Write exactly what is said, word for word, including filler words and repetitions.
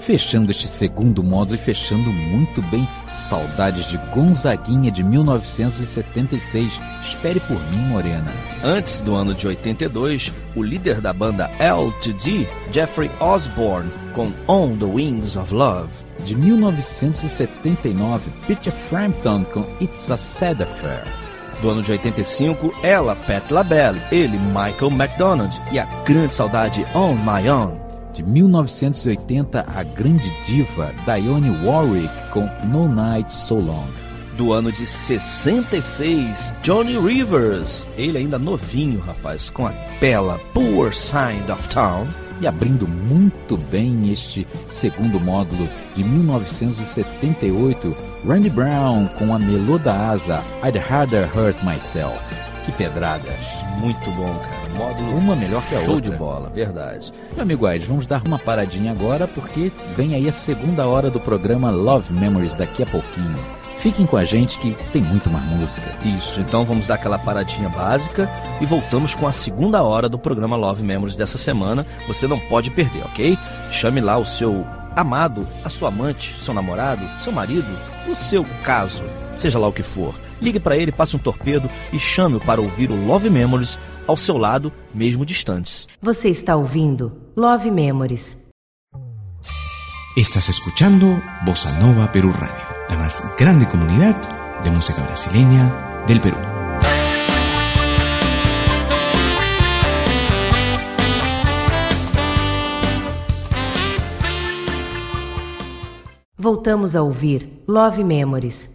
Fechando este segundo módulo e fechando muito bem, Saudades de Gonzaguinha de mil novecentos e setenta e seis, Espere por Mim, Morena. Antes do ano de oitenta e dois, o líder da banda L dois D, Jeffrey Osborne, com On the Wings of Love. De mil novecentos e setenta e nove, Peter Frampton com It's a Sad Affair. Do ano de oitenta e cinco, ela, Patti LaBelle, ele, Michael McDonald, e a grande saudade On My Own. De mil novecentos e oitenta, a grande diva Dionne Warwick com No Night So Long. Do ano de sessenta e seis, Johnny Rivers, ele ainda novinho, rapaz, com a bela Poor Side of Town. E abrindo muito bem este segundo módulo de mil novecentos e setenta e oito, Randy Brown com a Melô da Asa, I'd Rather Hurt Myself. Que pedradas! Muito bom, cara. Módulo uma melhor que a show outra. De bola, verdade. Meu amigo Aires, vamos dar uma paradinha agora porque vem aí a segunda hora do programa Love Memories daqui a pouquinho. Fiquem com a gente que tem muito mais música. Isso, então vamos dar aquela paradinha básica e voltamos com a segunda hora do programa Love Memories dessa semana. Você não pode perder, ok? Chame lá o seu amado, a sua amante, seu namorado, seu marido, o seu caso, seja lá o que for. Ligue para ele, passe um torpedo e chame-o para ouvir o Love Memories ao seu lado, mesmo distantes. Você está ouvindo Love Memories. Estás escuchando Bossa Nova Perú Radio, la más grande comunidad de música brasileña del Perú. Voltamos a ouvir Love Memories.